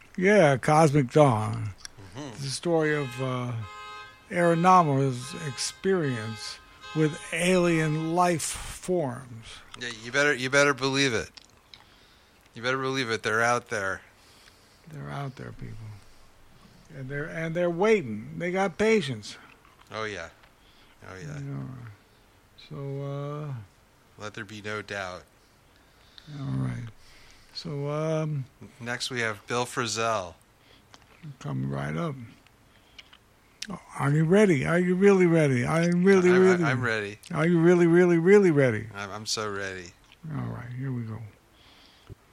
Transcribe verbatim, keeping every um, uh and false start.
Yeah, Cosmic Dawn. Hmm. It's the story of uh, Aeronoma's experience with alien life forms. Yeah, you better you better believe it. You better believe it. They're out there. They're out there, people, and they're and they're waiting. They got patience. Oh yeah. Oh yeah. You know. So, uh, Let there be no doubt. all right. So, um, Next we have Bill Frisell. coming right up. Oh, are you ready? Are you really ready? Are you really, I, really? I, I'm ready. Are you really, really, really ready? I'm, I'm so ready. All